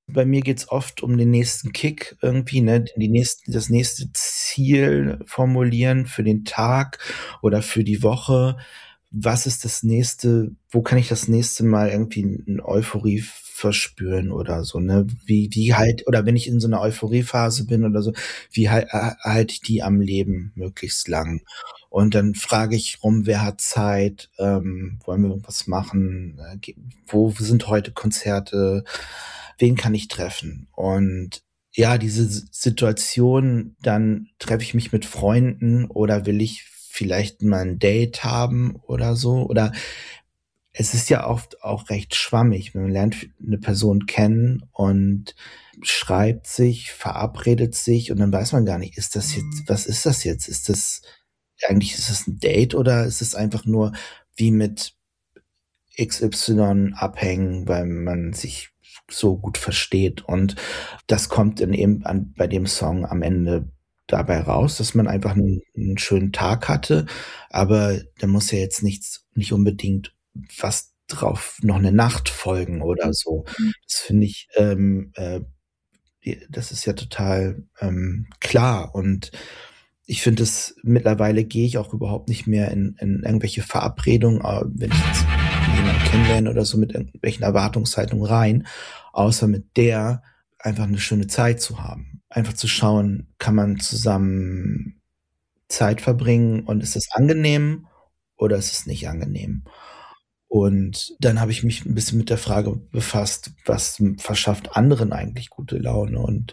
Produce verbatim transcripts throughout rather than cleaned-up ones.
Bei mir geht's oft um den nächsten Kick irgendwie, ne, die nächsten das nächste Ziel formulieren für den Tag oder für die Woche. Was ist das nächste wo kann ich das nächste Mal irgendwie 'n Euphorie verspüren oder so, ne? Wie wie halt oder wenn ich in so 'ner Euphoriephase bin oder so, wie hal ha halte ich die am Leben möglichst lang? Und dann frage ich rum: „Wer hat Zeit? Ähm, wollen wir irgendwas machen? Äh, ge wo sind heute Konzerte? Wen kann ich treffen?“ Und ja, diese S Situation, dann treffe ich mich mit Freunden oder will ich vielleicht mal 'n Date haben oder so? Oder es ist ja oft auch recht schwammig. Man lernt v 'ne Person kennen und schreibt sich, verabredet sich und dann weiß man gar nicht, ist das jetzt was ist das jetzt? Ist das eigentlich ist das 'n Date oder ist es einfach nur wie mit XY abhängen, weil man sich so gut versteht? Und das kommt dann eben an bei dem Song am Ende dabei raus, dass man einfach 'n 'n schönen Tag hatte, aber da muss ja jetzt nichts nicht unbedingt was drauf noch 'ne Nacht folgen oder so. Das finde ich, ähm, äh j das ist ja total, ähm, klar und ich finde es mittlerweile gehe ich auch überhaupt nicht mehr in in irgendwelche Verabredungen, äh, wenn ich jetzt jemanden kennenlerne oder so mit irgendwelchen Erwartungshaltungen rein, außer mit der einfach 'ne schöne Zeit zu haben. Einfach zu schauen, kann man zusammen Zeit verbringen und ist es angenehm oder ist es nicht angenehm? Und dann habe ich mich 'n bisschen mit der Frage befasst, was, hm, verschafft anderen eigentlich gute Laune? Und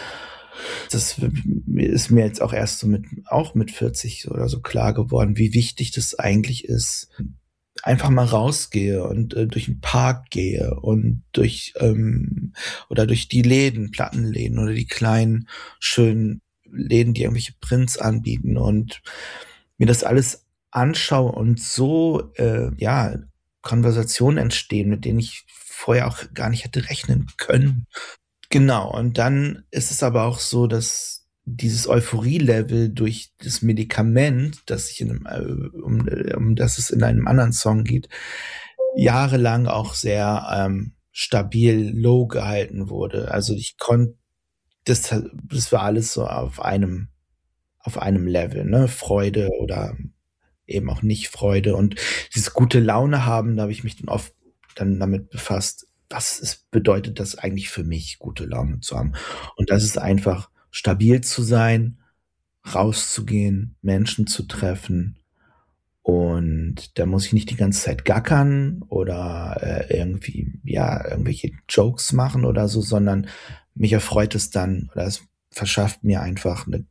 das w w ist mir jetzt auch erst so mit auch mit vierzig oder so klar geworden, wie wichtig das eigentlich ist, einfach mal rausgehe und, äh, durch 'n Park gehe und durch, ähm oder durch die Läden, Plattenläden oder die kleinen, schönen Läden, die irgendwelche Prints anbieten und mir das alles anschaue und so, äh, ja, Konversationen entstehen, mit denen ich vorher auch gar nicht hätte rechnen können. Genau, und dann ist es aber auch so, dass dieses Euphorie-Level durch das Medikament, das ich in 'nem, äh um äh, um das es in einem anderen Song geht, jahrelang auch sehr, ähm, stabil low gehalten wurde. Also, ich konn das ha das war alles so auf einem auf einem Level, ne? Freude oder eben auch Nicht-Freude und dieses gute Laune haben, da habe ich mich dann oft dann damit befasst, was ist bedeutet das eigentlich für mich, gute Laune zu haben? Und das ist einfach stabil zu sein, rauszugehen, Menschen zu treffen und da muss ich nicht die ganze Zeit gackern oder, äh, irgendwie, ja, irgendwelche Jokes machen oder so, sondern mich erfreut es dann oder es verschafft mir einfach 'ne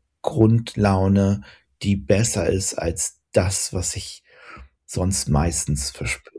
Grundlaune, die besser ist als das, was ich sonst meistens verspüre.